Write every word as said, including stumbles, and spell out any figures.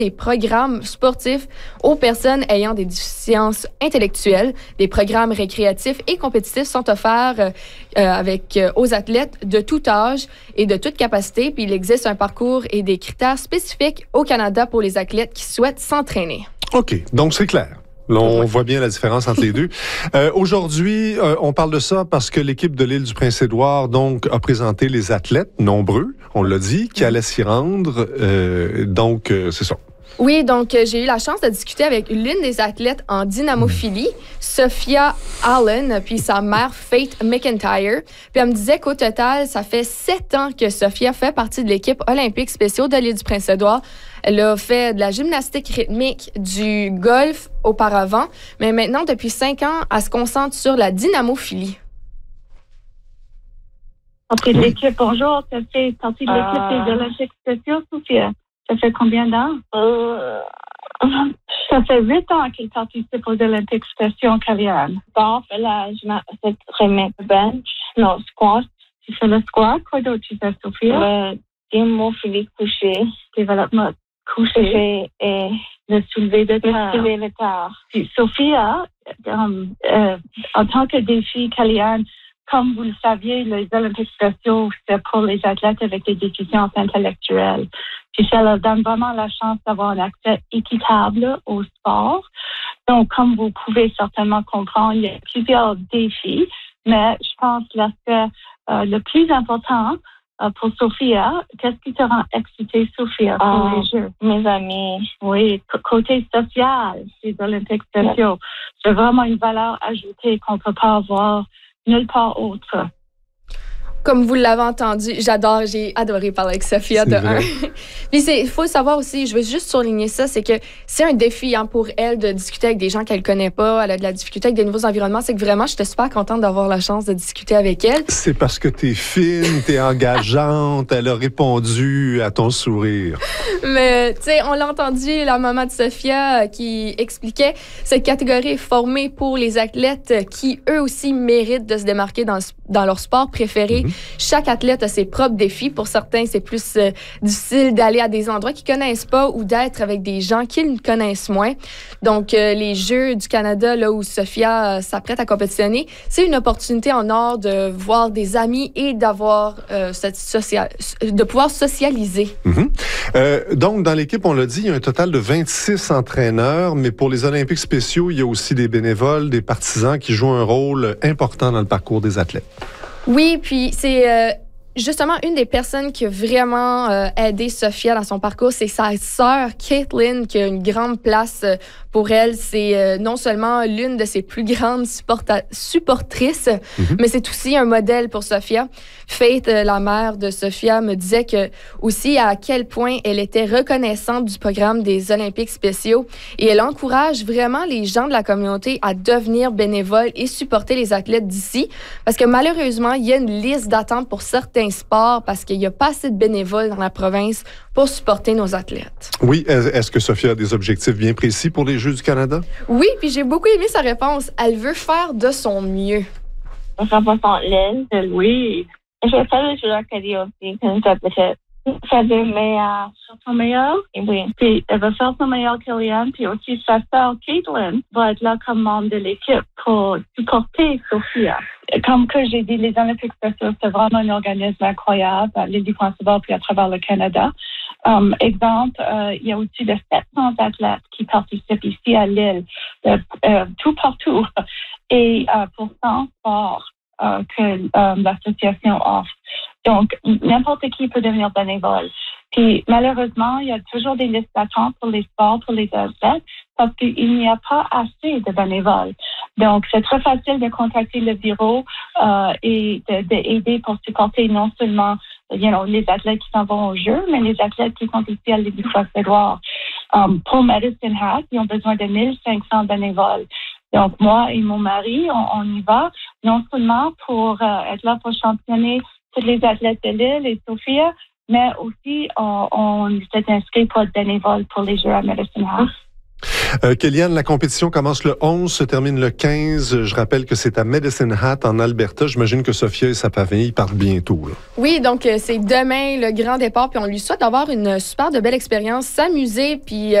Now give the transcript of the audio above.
des programmes sportifs aux personnes ayant des déficiences intellectuelles. Des programmes récréatifs et compétitifs sont offerts euh, avec, euh, aux athlètes de tout âge et de toute capacité. Puis il existe un parcours et des critères spécifiques au Canada pour les athlètes qui souhaitent s'entraîner. OK, donc c'est clair. Là, on voit bien la différence entre les deux. Euh, aujourd'hui, euh, on parle de ça parce que l'équipe de l'île du Prince-Édouard donc a présenté les athlètes nombreux, on l'a dit, qui allaient s'y rendre. Euh, donc, euh, c'est ça. Oui, donc euh, j'ai eu la chance de discuter avec l'une des athlètes en dynamophilie, Sophia Allen, puis sa mère Faith McIntyre. Puis elle me disait qu'au total, ça fait sept ans que Sophia fait partie de l'équipe olympique spéciale de l'île du Prince-Édouard. Elle a fait de la gymnastique rythmique, du golf auparavant, mais maintenant, depuis cinq ans, elle se concentre sur la dynamophilie. Partie de l'équipe, bonjour, ça fait partie de l'équipe euh... des Olympiques spéciaux, Sophia. Ça fait combien d'ans? Euh... Ça fait huit ans qu'il participe aux Olympiques spéciaux, Kellyanne. Bon, fait la gymnastique rythmique, bench, non, squat. Tu fais le squat, quoi d'autre tu fais, Sophia? Le dynamophilie couché. Développement couché et le soulevé de terre. Le soulevé de terre. Puis, Sophia, um, euh, en tant que défi, Kellyanne, comme vous le saviez, les Olympiques spéciaux, c'est pour les athlètes avec des déficiences intellectuelles. Puis ça leur donne vraiment la chance d'avoir un accès équitable au sport. Donc, comme vous pouvez certainement comprendre, il y a plusieurs défis, mais je pense que l'aspect euh, le plus important euh, pour Sophia, qu'est-ce qui te rend excitée, Sophia, pour oh, les Jeux? Mes amis. Oui, c- côté social des Olympiques spéciaux, oui. C'est vraiment une valeur ajoutée qu'on ne peut pas avoir nulle part autre. Comme vous l'avez entendu, j'adore, j'ai adoré parler avec Sophia de un. Puis il faut savoir aussi, je veux juste souligner ça, c'est que c'est un défi hein, pour elle de discuter avec des gens qu'elle connaît pas, elle a de la difficulté avec des nouveaux environnements. C'est que vraiment, j'étais super contente d'avoir la chance de discuter avec elle. C'est parce que t'es fine, t'es engageante, elle a répondu à ton sourire. Mais tu sais, on l'a entendu, la maman de Sophia euh, qui expliquait cette catégorie est formée pour les athlètes qui eux aussi méritent de se démarquer dans, dans leur sport préféré. Mm-hmm. Chaque athlète a ses propres défis. Pour certains, c'est plus euh, difficile d'aller à des endroits qu'ils connaissent pas ou d'être avec des gens qu'ils connaissent moins. Donc, euh, les Jeux du Canada, là où Sophia euh, s'apprête à compétitionner, c'est une opportunité en or de voir des amis et d'avoir euh, cette social... de pouvoir socialiser. Mm-hmm. Euh, donc, dans l'équipe, on l'a dit, il y a un total de vingt-six entraîneurs, mais pour les Olympiques spéciaux, il y a aussi des bénévoles, des partisans qui jouent un rôle important dans le parcours des athlètes. Oui, puis c'est euh, justement une des personnes qui a vraiment euh, aidé Sophia dans son parcours, c'est sa sœur Caitlin qui a une grande place euh, pour elle. C'est euh, non seulement l'une de ses plus grandes supporta- supportrices, mm-hmm. mais c'est aussi un modèle pour Sophia. Faith, euh, la mère de Sophia, me disait que aussi à quel point elle était reconnaissante du programme des Olympiques spéciaux et elle encourage vraiment les gens de la communauté à devenir bénévoles et supporter les athlètes d'ici parce que malheureusement, il y a une liste d'attente pour certains sports parce qu'il n'y a pas assez de bénévoles dans la province pour supporter nos athlètes. Oui, est-ce que Sophia a des objectifs bien précis pour les Jeux du Canada? Oui, puis j'ai beaucoup aimé sa réponse. Elle veut faire de son mieux. Représentant l'île. Oui. Je vais faire les Jeux d'Acadie aussi, comme ça peut-être. Faire de meilleur. Faire son meilleur? Oui. Puis elle va faire son meilleur, Kellyanne, puis aussi sa sœur Caitlin va être là comme membre de l'équipe pour supporter Sophia. Comme que j'ai dit, les Olympiques spéciaux, c'est vraiment un organisme incroyable à l'île du Prince-Édouard puis à travers le Canada. Um, exemple, euh, il y a aussi de sept cents athlètes qui participent ici à l'île, euh, euh, tout partout, et euh, pour cent sports euh, que euh, l'association offre. Donc, n'importe qui peut devenir bénévole. Puis, malheureusement, il y a toujours des listes d'attente pour les sports, pour les athlètes, parce qu'il n'y a pas assez de bénévoles. Donc, c'est très facile de contacter le bureau euh, et d'aider pour supporter non seulement you know, les athlètes qui s'en vont au jeu, mais les athlètes qui sont ici à l'île du Prince-Édouard. Um, pour Medicine Hat, ils ont besoin de mille cinq cents bénévoles. Donc, moi et mon mari, on, on y va, non seulement pour euh, être là pour championner tous les athlètes de l'île et Sophia, mais aussi on, on s'est inscrit pour être bénévole pour les Jeux à Medicine Hat. Euh, Kéliane, la compétition commence le onze, se termine le quinze. Je rappelle que c'est à Medicine Hat, en Alberta. J'imagine que Sophia et sa famille partent bientôt. Là. Oui, donc euh, c'est demain le grand départ, puis on lui souhaite d'avoir une super de belle expérience, s'amuser, puis